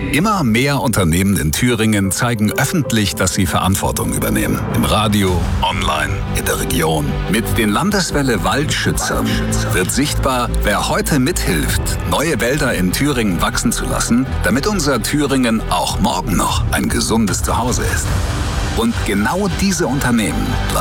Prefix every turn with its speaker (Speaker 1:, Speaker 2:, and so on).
Speaker 1: Immer mehr Unternehmen in Thüringen zeigen öffentlich, dass sie Verantwortung übernehmen. Im Radio, online, in der Region. Mit den Landeswelle Waldschützern wird sichtbar, wer heute mithilft, neue Wälder in Thüringen wachsen zu lassen, damit unser Thüringen auch morgen noch ein gesundes Zuhause ist. Und genau diese Unternehmen